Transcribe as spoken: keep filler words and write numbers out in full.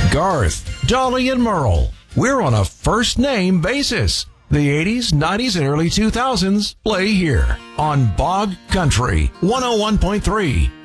Garth, Dolly, and Merle. We're on a first-name basis. The eighties, nineties, and early two thousands play here on Bog Country one oh one point three.